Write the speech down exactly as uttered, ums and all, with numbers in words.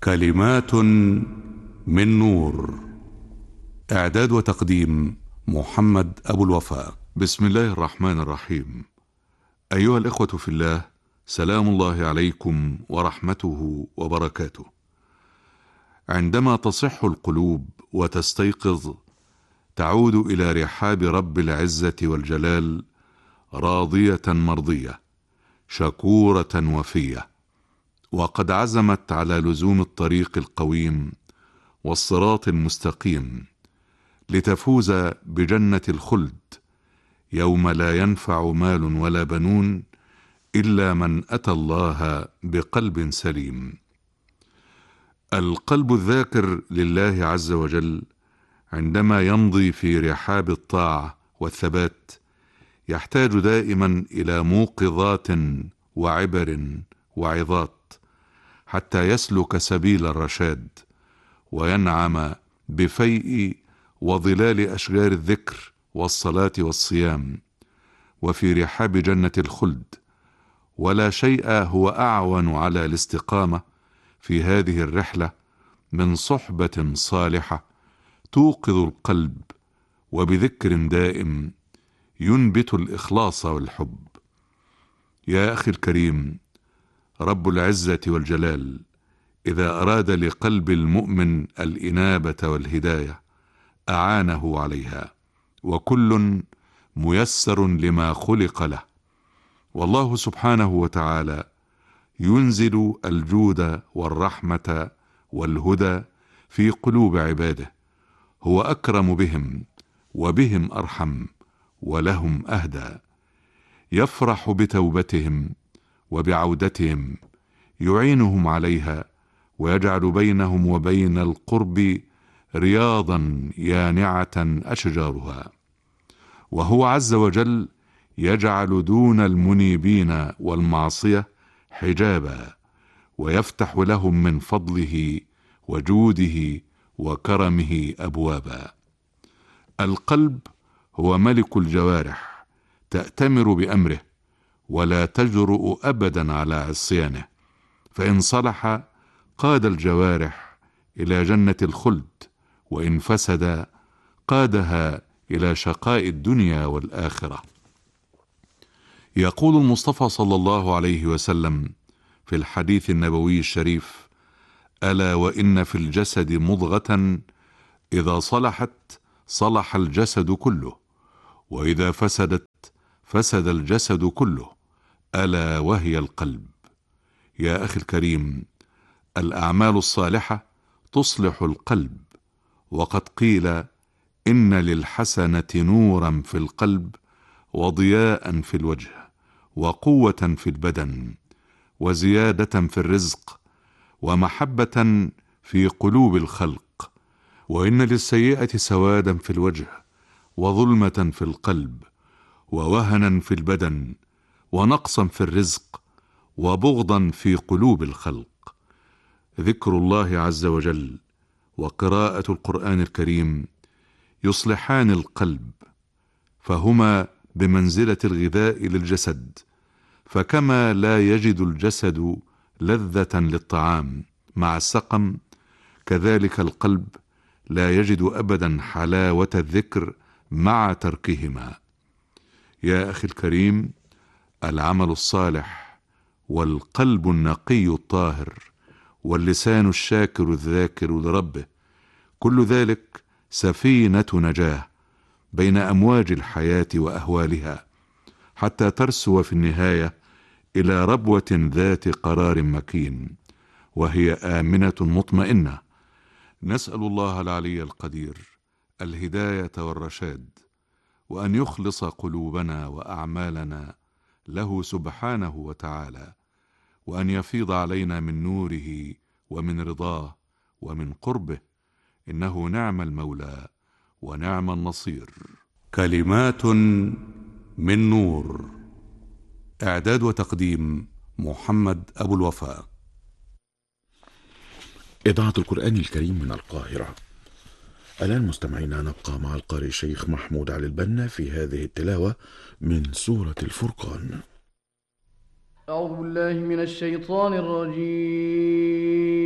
كلمات من نور. إعداد وتقديم محمد أبو الوفاء. بسم الله الرحمن الرحيم. أيها الإخوة في الله، سلام الله عليكم ورحمته وبركاته. عندما تصح القلوب وتستيقظ، تعود إلى رحاب رب العزة والجلال راضية مرضية شكورة وفية، وقد عزمت على لزوم الطريق القويم والصراط المستقيم لتفوز بجنة الخلد يوم لا ينفع مال ولا بنون إلا من أتى الله بقلب سليم. القلب الذاكر لله عز وجل عندما يمضي في رحاب الطاعة والثبات يحتاج دائما إلى موقظات وعبر وعظات حتى يسلك سبيل الرشاد وينعم بفيء وظلال أشجار الذكر والصلاة والصيام وفي رحاب جنة الخلد. ولا شيء هو أعون على الاستقامة في هذه الرحلة من صحبة صالحة توقظ القلب وبذكر دائم ينبت الإخلاص والحب. يا أخي الكريم، رب العزة والجلال إذا أراد لقلب المؤمن الإنابة والهداية أعانه عليها، وكل ميسر لما خلق له. والله سبحانه وتعالى ينزل الجود والرحمة والهدى في قلوب عباده، هو أكرم بهم وبهم أرحم ولهم أهدى. يفرح بتوبتهم وبعودتهم، يعينهم عليها ويجعل بينهم وبين القرب رياضا يانعة أشجارها. وهو عز وجل يجعل دون المنيبين والمعصية حجابا، ويفتح لهم من فضله وجوده وكرمه أبوابا. القلب هو ملك الجوارح، تأتمر بأمره ولا تجرؤ أبدا على عصيانه، فإن صلح قاد الجوارح إلى جنة الخلد، وإن فسد قادها إلى شقاء الدنيا والآخرة. يقول المصطفى صلى الله عليه وسلم في الحديث النبوي الشريف: ألا وإن في الجسد مضغة إذا صلحت صلح الجسد كله، وإذا فسدت فسد الجسد كله، ألا وهي القلب. يا أخي الكريم، الأعمال الصالحة تصلح القلب، وقد قيل إن للحسنة نورا في القلب وضياء في الوجه وقوة في البدن وزيادة في الرزق ومحبة في قلوب الخلق، وإن للسيئة سوادا في الوجه وظلمة في القلب ووهنا في البدن ونقصا في الرزق وبغضا في قلوب الخلق. ذكر الله عز وجل وقراءة القرآن الكريم يصلحان القلب، فهما بمنزلة الغذاء للجسد، فكما لا يجد الجسد لذة للطعام مع السقم، كذلك القلب لا يجد أبدا حلاوة الذكر مع تركهما. يا أخي الكريم، العمل الصالح والقلب النقي الطاهر واللسان الشاكر الذاكر لربه، كل ذلك سفينة نجاة بين أمواج الحياة وأهوالها، حتى ترسو في النهاية إلى ربوة ذات قرار مكين، وهي آمنة مطمئنة. نسأل الله العلي القدير الهداية والرشاد، وأن يخلص قلوبنا وأعمالنا له سبحانه وتعالى، وأن يفيض علينا من نوره ومن رضاه ومن قربه، إنه نعم المولى ونعم النصير. كلمات من نور. إعداد وتقديم محمد أبو الوفاء. إذاعة القرآن الكريم من القاهرة. الآن مستمعينا نبقى مع القارئ الشيخ محمود علي البنا في هذه التلاوة من سورة الفرقان. أعوذ بالله من الشيطان الرجيم.